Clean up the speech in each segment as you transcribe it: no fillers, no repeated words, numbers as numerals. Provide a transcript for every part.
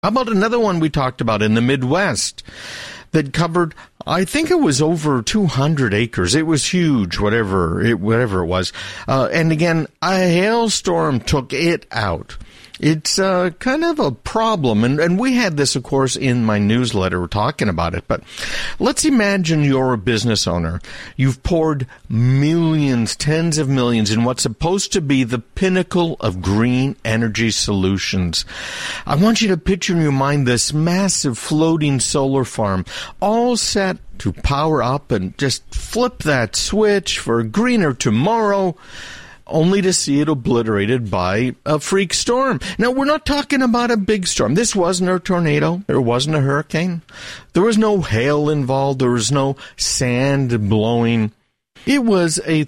How about another one we talked about in the Midwest that covered, I think it was over 200 acres. It was huge, whatever it was. And again, a hailstorm took it out. It's kind of a problem, and we had this, of course, in my newsletter. We're talking about it, but let's imagine you're a business owner. You've poured millions, tens of millions in what's supposed to be the pinnacle of green energy solutions. I want you to picture in your mind this massive floating solar farm, all set to power up and just flip that switch for a greener tomorrow, only to see it obliterated by a freak storm. Now, we're not talking about a big storm. This wasn't a tornado. There wasn't a hurricane. There was no hail involved. There was no sand blowing. It was a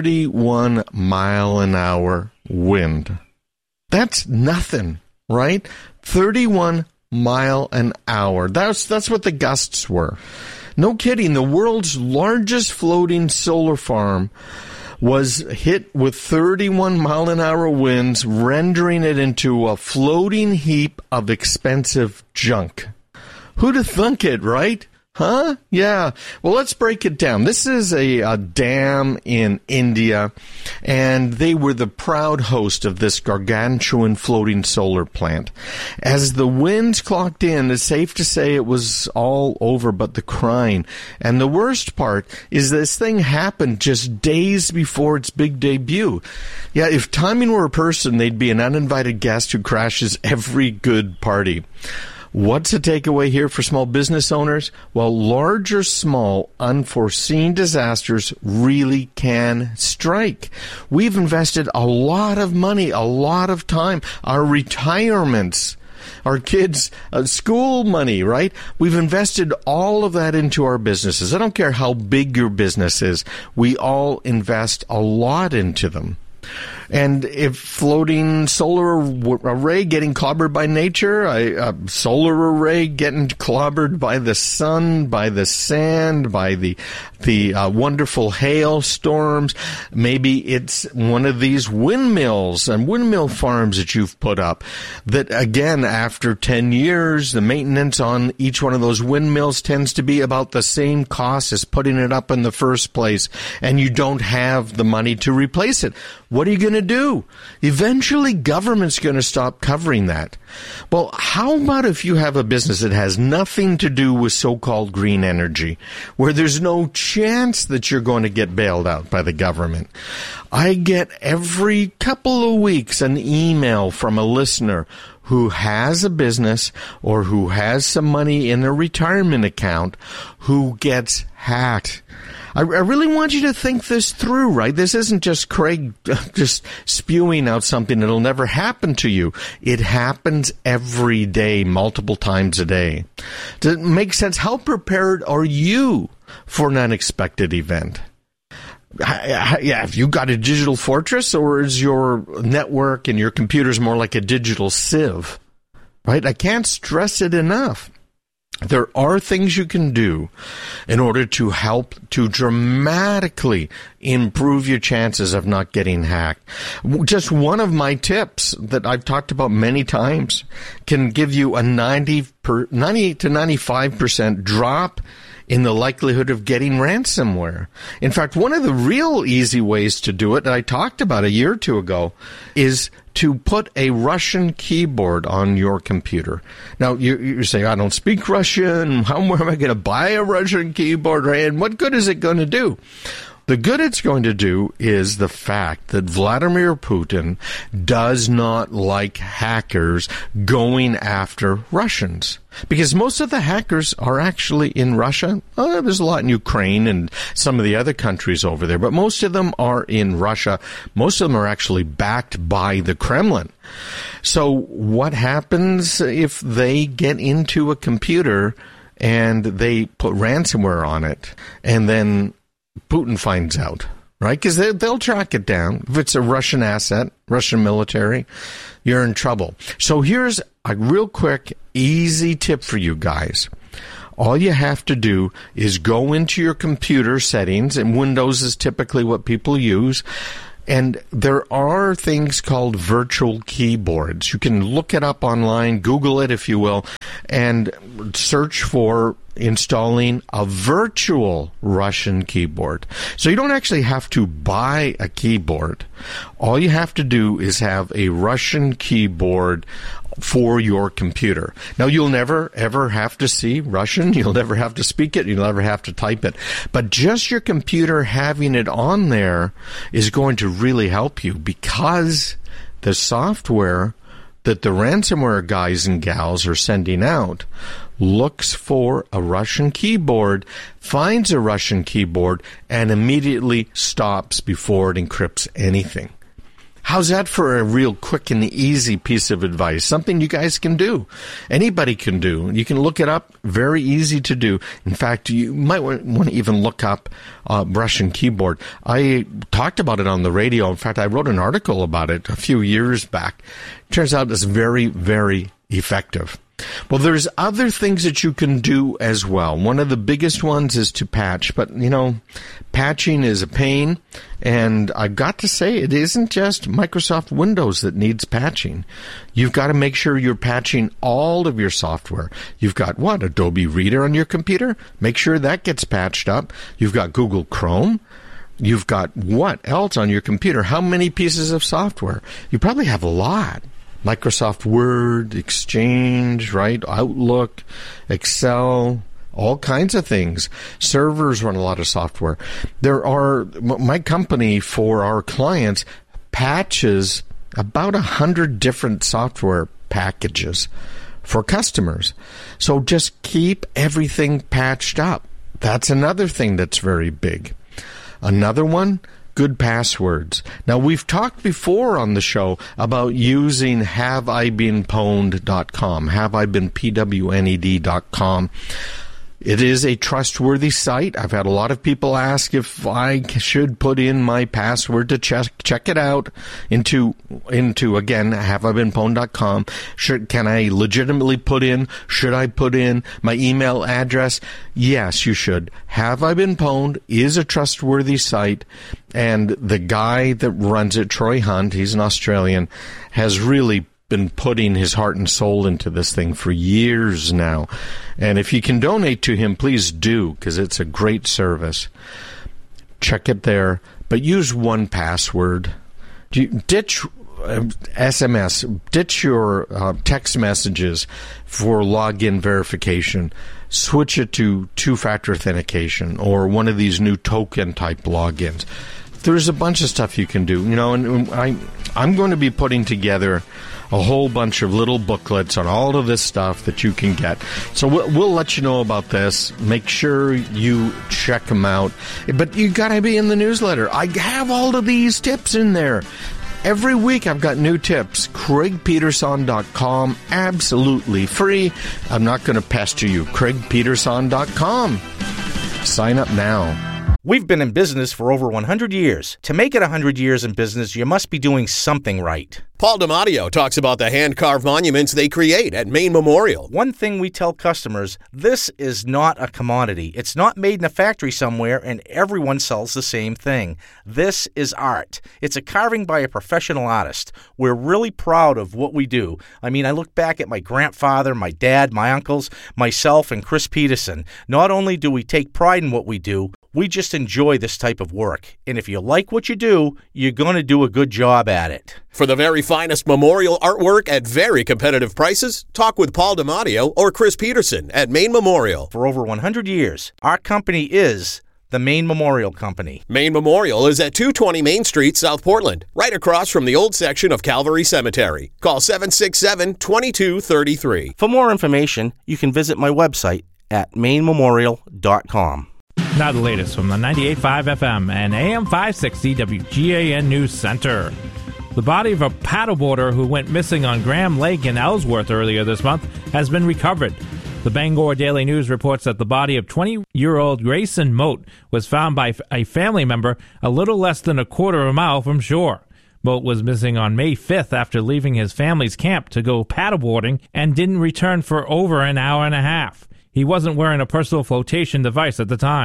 31-mile-an-hour wind. That's nothing, right? 31 mile an hour. That's what the gusts were. No kidding. The world's largest floating solar farm was hit with 31-mile-an-hour winds, rendering it into a floating heap of expensive junk. Who'd have thunk it, right? Huh? Yeah. Well, let's break it down. This is a dam in India, and they were the proud host of this gargantuan floating solar plant. As the winds clocked in, it's safe to say it was all over but the crying. And the worst part is this thing happened just days before its big debut. Yeah, if timing were a person, they'd be an uninvited guest who crashes every good party. What's the takeaway here for small business owners? Well, large or small, unforeseen disasters really can strike. We've invested a lot of money, a lot of time, our retirements, our kids' school money, right? We've invested all of that into our businesses. I don't care how big your business is. We all invest a lot into them. And if floating solar array getting clobbered by nature, a solar array getting clobbered by the sun, by the sand, by the wonderful hailstorms, maybe it's one of these windmills and windmill farms that you've put up that, again, after 10 years, the maintenance on each one of those windmills tends to be about the same cost as putting it up in the first place, and you don't have the money to replace it. What are you going to do? Eventually, government's going to stop covering that. Well, how about if you have a business that has nothing to do with so-called green energy, where there's no chance that you're going to get bailed out by the government? I get every couple of weeks an email from a listener who has a business or who has some money in their retirement account who gets hacked. I really want you to think this through, right? This isn't just Craig just spewing out something that'll never happen to you. It happens every day, multiple times a day. Does it make sense? How prepared are you for an unexpected event? Yeah, have you got a digital fortress, or is your network and your computers more like a digital sieve? Right? I can't stress it enough. There are things you can do in order to help to dramatically improve your chances of not getting hacked. Just one of my tips that I've talked about many times can give you a 98 to 95% drop in the likelihood of getting ransomware. In fact, one of the real easy ways to do it that I talked about a year or two ago is to put a Russian keyboard on your computer. Now, you say, I don't speak Russian. How am I going to buy a Russian keyboard? And what good is it going to do? The good it's going to do is the fact that Vladimir Putin does not like hackers going after Russians. Because most of the hackers are actually in Russia. There's a lot in Ukraine and some of the other countries over there, but most of them are in Russia. Most of them are actually backed by the Kremlin. So what happens if they get into a computer and they put ransomware on it, and then Putin finds out, right? Because they'll track it down. If it's a Russian asset, Russian military, you're in trouble. So here's a real quick, easy tip for you guys. All you have to do is go into your computer settings, and Windows is typically what people use. And there are things called virtual keyboards. You can look it up online, Google it if you will, and search for installing a virtual Russian keyboard. So you don't actually have to buy a keyboard. All you have to do is have a Russian keyboard for your computer. Now, you'll never, ever have to see Russian. You'll never have to speak it. You'll never have to type it. But just your computer having it on there is going to really help you, because the software that the ransomware guys and gals are sending out looks for a Russian keyboard, finds a Russian keyboard, and immediately stops before it encrypts anything. How's that for a real quick and easy piece of advice? Something you guys can do. Anybody can do. You can look it up. Very easy to do. In fact, you might want to even look up Russian keyboard. I talked about it on the radio. In fact, I wrote an article about it a few years back. Turns out it's very, very effective. Well, there's other things that you can do as well. One of the biggest ones is to patch, but, patching is a pain, and I've got to say, it isn't just Microsoft Windows that needs patching. You've got to make sure you're patching all of your software. You've got, Adobe Reader on your computer? Make sure that gets patched up. You've got Google Chrome. You've got what else on your computer? How many pieces of software? You probably have a lot. Microsoft Word, Exchange, right? Outlook, Excel, all kinds of things. Servers run a lot of software. My company, for our clients, patches about 100 different software packages for customers. So just keep everything patched up. That's another thing that's very big. Another one, good passwords. Now, we've talked before on the show about using haveibeenpwned.com, haveibeenpwned.com. It is a trustworthy site. I've had a lot of people ask if I should put in my password to check it out into again, haveibeenpwned.com. Can I legitimately should I put in my email address? Yes, you should. Have I Been Pwned is a trustworthy site, and the guy that runs it, Troy Hunt, he's an Australian, has really been putting his heart and soul into this thing for years now. And if you can donate to him, please do, because it's a great service. Check it there, but use 1Password. Ditch SMS, ditch your text messages for login verification. Switch it to two-factor authentication or one of these new token-type logins. There's a bunch of stuff you can do, and I'm going to be putting together a whole bunch of little booklets on all of this stuff that you can get. So we'll let you know about this. Make sure you check them out. But you got to be in the newsletter. I have all of these tips in there. Every week I've got new tips. CraigPeterson.com, absolutely free. I'm not going to pester you. CraigPeterson.com. Sign up now. We've been in business for over 100 years. To make it 100 years in business, you must be doing something right. Paul DiMatteo talks about the hand-carved monuments they create at Maine Memorial. One thing we tell customers, this is not a commodity. It's not made in a factory somewhere and everyone sells the same thing. This is art. It's a carving by a professional artist. We're really proud of what we do. I look back at my grandfather, my dad, my uncles, myself, and Chris Peterson. Not only do we take pride in what we do, we just enjoy this type of work. And if you like what you do, you're going to do a good job at it. For the very finest memorial artwork at very competitive prices, talk with Paul DiMatteo or Chris Peterson at Maine Memorial. For over 100 years, our company is the Maine Memorial Company. Maine Memorial is at 220 Main Street, South Portland, right across from the old section of Calvary Cemetery. Call 767-2233. For more information, you can visit my website at mainememorial.com. Now the latest from the 98.5 FM and AM 560 WGAN News Center. The body of a paddleboarder who went missing on Graham Lake in Ellsworth earlier this month has been recovered. The Bangor Daily News reports that the body of 20-year-old Grayson Moat was found by a family member a little less than a quarter of a mile from shore. Moat was missing on May 5th after leaving his family's camp to go paddleboarding and didn't return for over an hour and a half. He wasn't wearing a personal flotation device at the time.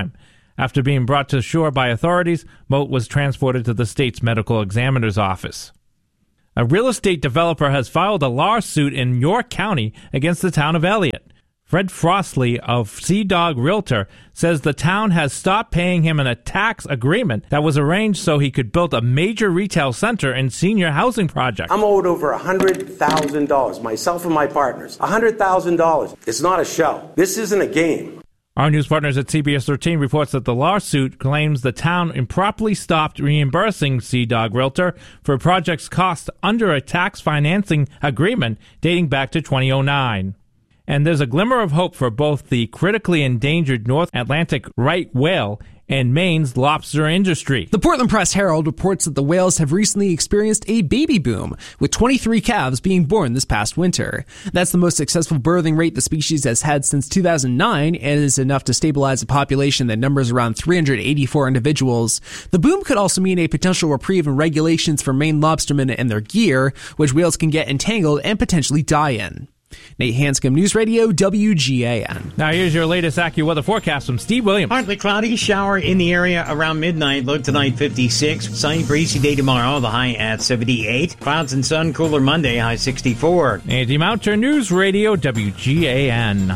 After being brought to shore by authorities, Moat was transported to the state's medical examiner's office. A real estate developer has filed a lawsuit in York County against the town of Elliott. Fred Frostley of Sea Dog Realtor says the town has stopped paying him in a tax agreement that was arranged so he could build a major retail center and senior housing project. I'm owed over $100,000, myself and my partners. $100,000. It's not a show. This isn't a game. Our news partners at CBS 13 reports that the lawsuit claims the town improperly stopped reimbursing Sea Dog Realtor for project's cost under a tax financing agreement dating back to 2009. And there's a glimmer of hope for both the critically endangered North Atlantic right whale and Maine's lobster industry. The Portland Press-Herald reports that the whales have recently experienced a baby boom, with 23 calves being born this past winter. That's the most successful birthing rate the species has had since 2009, and is enough to stabilize a population that numbers around 384 individuals. The boom could also mean a potential reprieve in regulations for Maine lobstermen and their gear, which whales can get entangled and potentially die in. Nate Hanscom, News Radio, WGAN. Now here's your latest AccuWeather forecast from Steve Williams. Partly cloudy, shower in the area around midnight. Low tonight 56. Sunny, breezy day tomorrow. The high at 78. Clouds and sun, cooler Monday, high 64. Andy Mounter, News Radio, WGAN.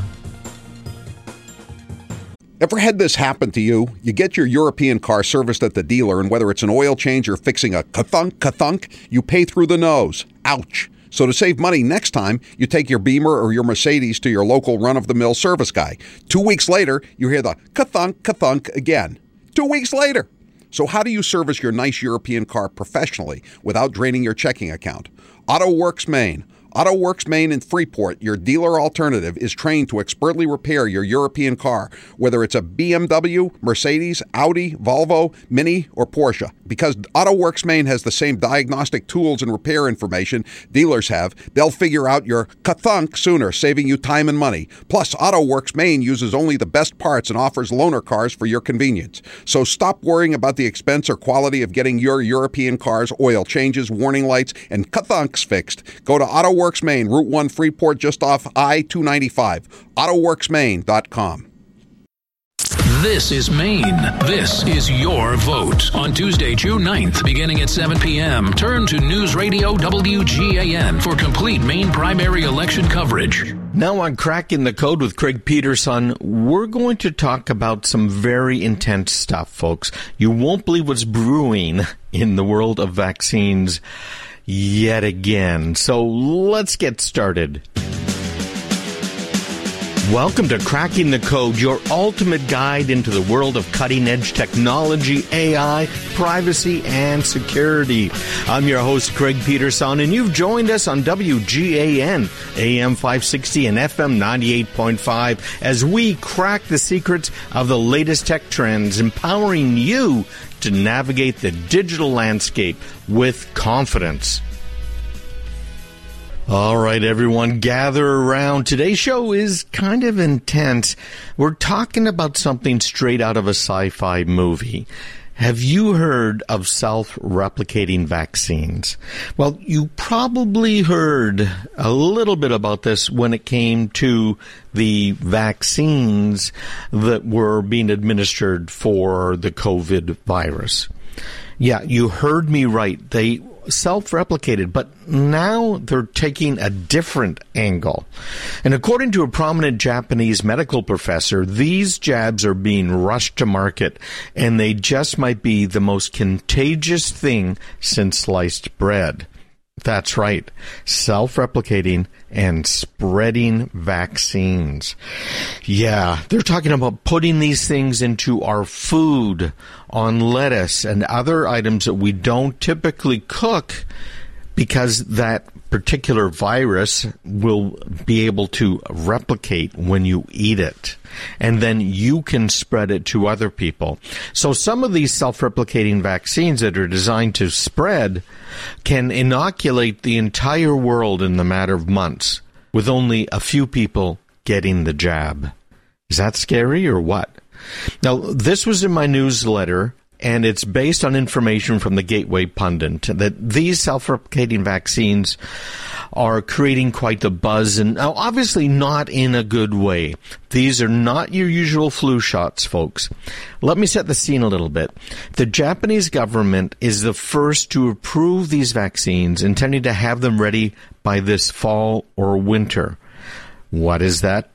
Ever had this happen to you? You get your European car serviced at the dealer, and whether it's an oil change or fixing a ka-thunk, you pay through the nose. Ouch. So to save money next time, you take your Beamer or your Mercedes to your local run-of-the-mill service guy. 2 weeks later, you hear the ka-thunk again. 2 weeks later. So how do you service your nice European car professionally without draining your checking account? AutoWorks Maine. AutoWorks Maine in Freeport, your dealer alternative, is trained to expertly repair your European car, whether it's a BMW, Mercedes, Audi, Volvo, Mini, or Porsche. Because AutoWorks Maine has the same diagnostic tools and repair information dealers have, they'll figure out your ka-thunk sooner, saving you time and money. Plus, AutoWorks Maine uses only the best parts and offers loaner cars for your convenience. So stop worrying about the expense or quality of getting your European car's oil changes, warning lights, and ka-thunks fixed. Go to AutoWorks Maine, Route 1 Freeport, just off I-295. AutoWorksMaine.com. This is Maine. This is your vote. On Tuesday, June 9th, beginning at 7 p.m., turn to News Radio WGAN for complete Maine primary election coverage. Now on Cracking the Code with Craig Peterson, we're going to talk about some very intense stuff, folks. You won't believe what's brewing in the world of vaccines yet again. So let's get started. Welcome to Cracking the Code, your ultimate guide into the world of cutting-edge technology, AI, privacy, and security. I'm your host, Craig Peterson, and you've joined us on WGAN, AM 560 and FM 98.5, as we crack the secrets of the latest tech trends, empowering you to navigate the digital landscape with confidence. All right, everyone, gather around. Today's show is kind of intense. We're talking about something straight out of a sci-fi movie. Have you heard of self-replicating vaccines? Well, you probably heard a little bit about this when it came to the vaccines that were being administered for the COVID virus. Yeah, you heard me right. They self-replicated, but now they're taking a different angle. And according to a prominent Japanese medical professor, these jabs are being rushed to market, and they just might be the most contagious thing since sliced bread. That's right, self-replicating and spreading vaccines. Yeah, they're talking about putting these things into our food, on lettuce, and other items that we don't typically cook, because that particular virus will be able to replicate when you eat it. And then you can spread it to other people. So some of these self-replicating vaccines that are designed to spread can inoculate the entire world in the matter of months, with only a few people getting the jab. Is that scary or what? Now, this was in my newsletter And it's based on information from the Gateway Pundit that these self-replicating vaccines are creating quite the buzz, and now obviously not in a good way. These are not your usual flu shots, folks. Let me set the scene a little bit. The Japanese government is the first to approve these vaccines, intending to have them ready by this fall or winter. What is that